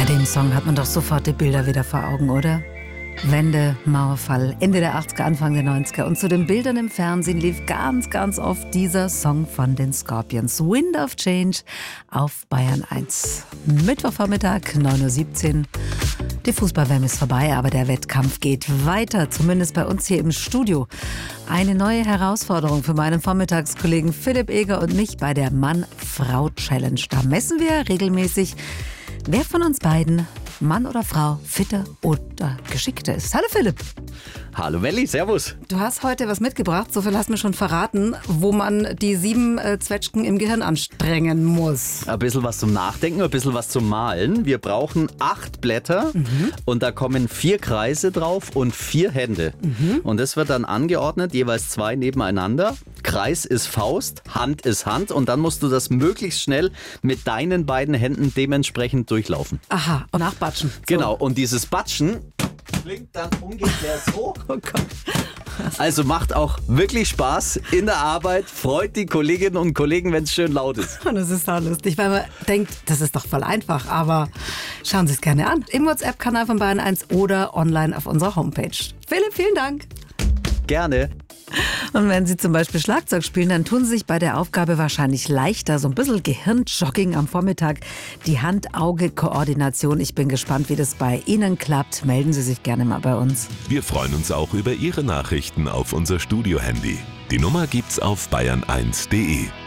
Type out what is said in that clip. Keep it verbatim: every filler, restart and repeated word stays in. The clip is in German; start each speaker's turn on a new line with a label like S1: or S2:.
S1: Bei dem Song hat man doch sofort die Bilder wieder vor Augen, oder? Wende, Mauerfall, Ende der achtziger, Anfang der neunziger. Und zu den Bildern im Fernsehen lief ganz, ganz oft dieser Song von den Scorpions. Wind of Change auf Bayern eins. Mittwochvormittag, neun Uhr siebzehn. Die Fußball-W M ist vorbei, aber der Wettkampf geht weiter. Zumindest bei uns hier im Studio. Eine neue Herausforderung für meinen Vormittagskollegen Philipp Eger und mich bei der Mann-Frau-Challenge. Da messen wir regelmäßig, wer von uns beiden, Mann oder Frau, fitter oder geschickter ist. Hallo Philipp.
S2: Hallo Welli, servus.
S1: Du hast heute was mitgebracht, so viel hast du mir schon verraten, wo man die sieben äh, Zwetschgen im Gehirn anstrengen muss.
S2: Ein bisschen was zum Nachdenken, ein bisschen was zum Malen. Wir brauchen acht Blätter mhm. und da kommen vier Kreise drauf und vier Hände. Mhm. Und das wird dann angeordnet, jeweils zwei nebeneinander. Kreis ist Faust, Hand ist Hand und dann musst du das möglichst schnell mit deinen beiden Händen dementsprechend durchlaufen.
S1: Aha, und nachbatschen. So.
S2: Genau, und dieses Batschen klingt dann ungefähr so.
S1: Oh Gott.
S2: Also macht auch wirklich Spaß in der Arbeit, freut die Kolleginnen und Kollegen, wenn es schön laut ist.
S1: Und das ist auch lustig, weil man denkt, das ist doch voll einfach, aber schauen Sie es gerne an. Im WhatsApp-Kanal von Bayern eins oder online auf unserer Homepage. Philipp, vielen Dank.
S2: Gerne.
S1: Und wenn Sie zum Beispiel Schlagzeug spielen, dann tun Sie sich bei der Aufgabe wahrscheinlich leichter. So ein bisschen Gehirnjogging am Vormittag, die Hand-Auge-Koordination. Ich bin gespannt, wie das bei Ihnen klappt. Melden Sie sich gerne mal bei uns.
S3: Wir freuen uns auch über Ihre Nachrichten auf unser Studio-Handy. Die Nummer gibt's auf bayern eins punkt de.